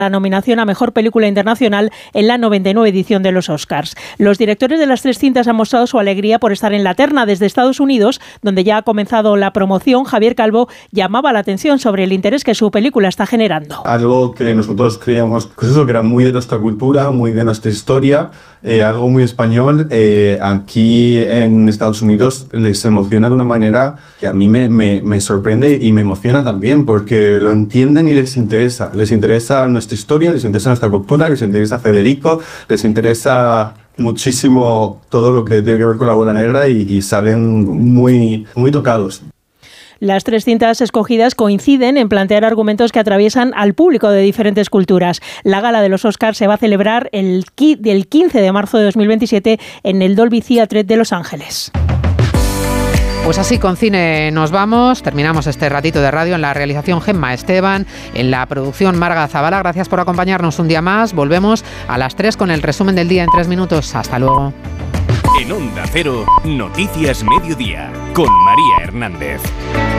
la nominación a Mejor Película Internacional en la 99 edición de los Oscars. Los directores de las tres cintas han mostrado su alegría por estar en la terna. Desde Estados Unidos, donde ya ha comenzado la promoción, Javier Calvo llamaba la atención sobre el interés que su película está generando. Algo que nosotros creíamos que era muy de nuestra cultura, muy de nuestra historia, algo muy español. Aquí en Estados Unidos les emociona de una manera que a mí me sorprende y me emociona también, porque lo entienden y les interesa. Les interesa nuestra historia, les interesa nuestra cultura, les interesa Federico, les interesa muchísimo todo lo que tiene que ver con la boda negra y salen muy, muy tocados. Las tres cintas escogidas coinciden en plantear argumentos que atraviesan al público de diferentes culturas. La gala de los Oscars se va a celebrar del 15 de marzo de 2027 en el Dolby Theatre de Los Ángeles. Pues así con cine nos vamos, terminamos este ratito de radio. En la realización Gemma Esteban, en la producción Marga Zavala. Gracias por acompañarnos un día más. Volvemos a las 3 con el resumen del día en 3 minutos. Hasta luego. En Onda Cero, Noticias Mediodía, con María Hernández.